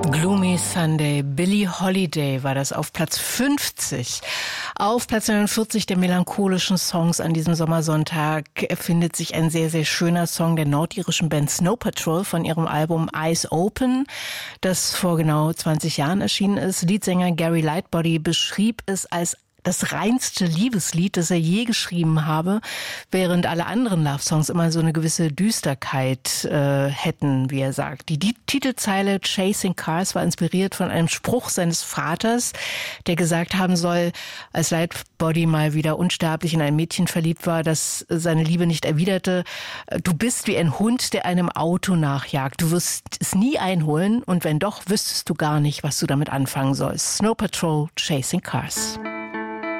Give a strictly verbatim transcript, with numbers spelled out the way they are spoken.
Gloomy Sunday, Billie Holiday war das auf Platz fünfzig. Auf Platz neunundvierzig der melancholischen Songs an diesem Sommersonntag findet sich ein sehr, sehr schöner Song der nordirischen Band Snow Patrol von ihrem Album Eyes Open, das vor genau zwanzig Jahren erschienen ist. Leadsänger Gary Lightbody beschrieb es als das reinste Liebeslied, das er je geschrieben habe, während alle anderen Love-Songs immer so eine gewisse Düsterkeit äh, hätten, wie er sagt. Die, die Titelzeile Chasing Cars war inspiriert von einem Spruch seines Vaters, der gesagt haben soll, als Lightbody mal wieder unsterblich in ein Mädchen verliebt war, das seine Liebe nicht erwiderte: Du bist wie ein Hund, der einem Auto nachjagt. Du wirst es nie einholen und wenn doch, wüsstest du gar nicht, was du damit anfangen sollst. Snow Patrol, Chasing Cars.